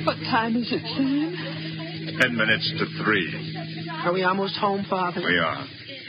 What time is it, Sam? 10 minutes to 3. Are we almost home, Father? We are.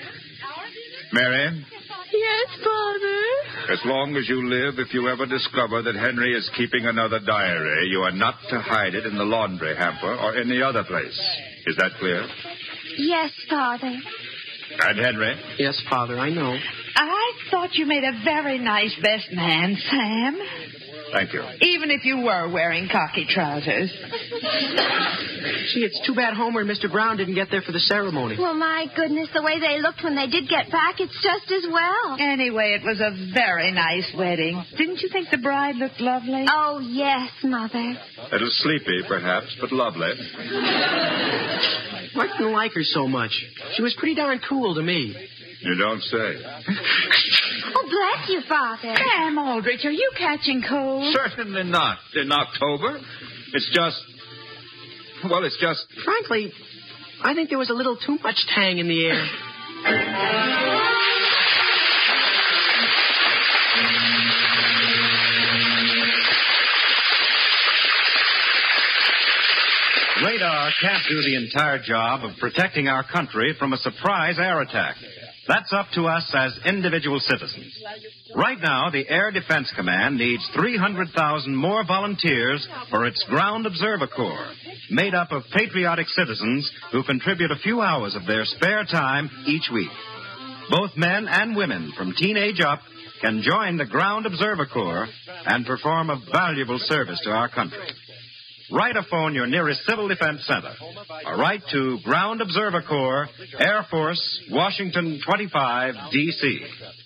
Mary? Yes, Father. As long as you live, if you ever discover that Henry is keeping another diary, you are not to hide it in the laundry hamper or any other place. Is that clear? Yes, Father. And Henry? Yes, Father, I know. I thought you made a very nice best man, Sam. Thank you. Even if you were wearing cocky trousers. Gee, it's too bad Homer and Mr. Brown didn't get there for the ceremony. Well, my goodness, the way they looked when they did get back, it's just as well. Anyway, it was a very nice wedding. Didn't you think the bride looked lovely? Oh, yes, Mother. A little sleepy, perhaps, but lovely. I didn't like her so much. She was pretty darn cool to me. You don't say. Oh, bless you, Father. Sam Aldrich, are you catching cold? Certainly not. In October. It's just... Frankly, I think there was a little too much tang in the air. Radar can't do the entire job of protecting our country from a surprise air attack. That's up to us as individual citizens. Right now, the Air Defense Command needs 300,000 more volunteers for its Ground Observer Corps, made up of patriotic citizens who contribute a few hours of their spare time each week. Both men and women from teenage up can join the Ground Observer Corps and perform a valuable service to our country. Write or phone your nearest Civil Defense Center. Or write to Ground Observer Corps, Air Force, Washington 25, D.C.